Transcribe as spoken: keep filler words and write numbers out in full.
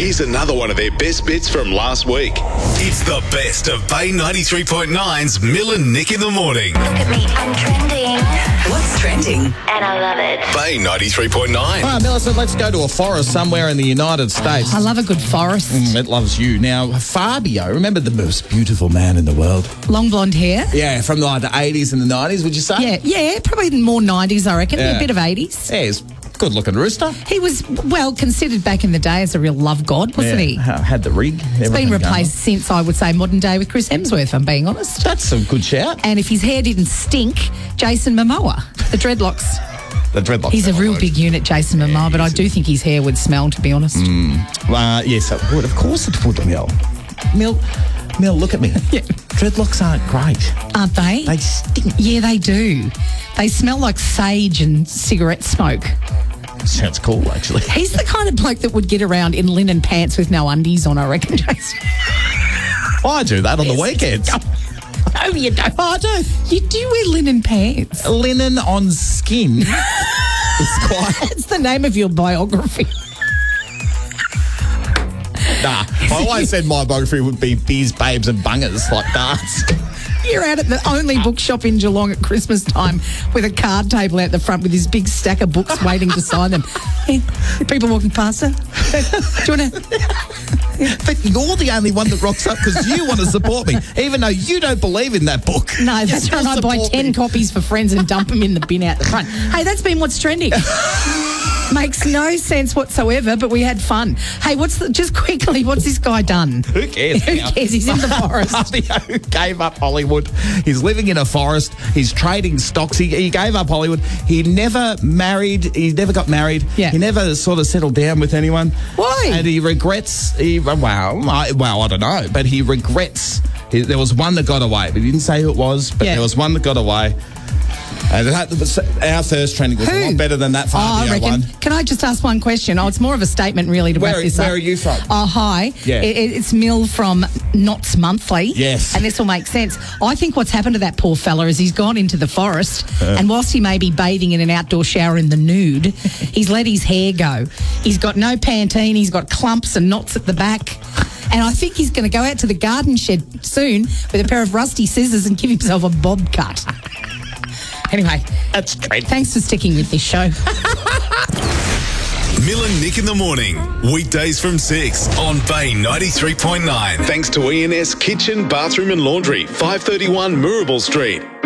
Here's another one of their best bits from last week. It's the best of Bay ninety-three point nine's Mill and Nick in the morning. Look at me, I'm trending. What's trending? And I love it. Bay ninety-three point nine. All right, Melissa, let's go to a forest somewhere in the United States. I love a good forest. Mm, it loves you. Now, Fabio, remember the most beautiful man in the world? Long blonde hair. Yeah, from like the eighties and the nineties, would you say? Yeah, yeah, probably more nineties, I reckon. Yeah. A bit of eighties. Yeah, he's a good-looking rooster. He was, well, considered back in the day as a real love god, wasn't Yeah, he? ha- Had the rig. He's been replaced since, I would say, modern day with Chris Hemsworth, if I'm being honest. That's a good shout. And if his hair didn't stink, Jason Momoa, the dreadlocks. The dreadlocks. He's a never real worked. big unit, Jason Momoa, Yeah, but I he's do think his hair would smell, to be honest. Uh, yes, it would. Of course it would, Mill. Mill, Mill, look at me. Yeah. Dreadlocks aren't great. Aren't they? They stink. Yeah, they do. They smell like sage and cigarette smoke. Sounds cool, actually. He's the kind of bloke that would get around in linen pants with no undies on, I reckon, Jason. I do that on the weekends. No, you don't. Oh, I do. You do wear linen pants. Linen on skin. It's quite... That's the name of your biography. Nah, I always said my biography would be beers, babes and bungers, like darts. You're out at the only bookshop in Geelong at Christmas time with a card table out the front with this big stack of books waiting to sign them. Hey, people walking past her. Do you want to... But you're the only one that rocks up because you want to support me, even though you don't believe in that book. No, You that's still right. I buy support ten me. copies for friends and dump them in the bin out the front. Hey, that's been what's trending. Makes no sense whatsoever, but we had fun. Hey, what's the, just quickly, what's this guy done? Who cares? Who now? cares? He's in the forest. Fabio gave up Hollywood. He's living in a forest. He's trading stocks. He, he gave up Hollywood. He never married. He never got married. Yeah. He never sort of settled down with anyone. Why? And he regrets. He, well, I, well, I don't know, but he regrets. He, there was one that got away, but he didn't say who it was. But Yeah. there was one that got away. And that was, our first trending was Who? a lot better than that Oh, Fabio I reckon. one. Can I just ask one question? Oh, it's more of a statement, really, to Where- wrap this where up. are you from? Oh, hi. Yeah. It, it- it's Mill from Knots Monthly. Yes. And this will make sense. I think what's happened to that poor fella is he's gone into the forest, and whilst he may be bathing in an outdoor shower in the nude, he's let his hair go. He's got no Pantene. He's got clumps and knots at the back. And I think he's going to go out to the garden shed soon with a pair of rusty scissors and give himself a bob cut. Anyway, That's great. thanks for sticking with this show. Mill and Nick in the morning. Weekdays from six on Bay ninety-three point nine. Thanks to E and S Kitchen, Bathroom and Laundry, five thirty-one Moorabool Street.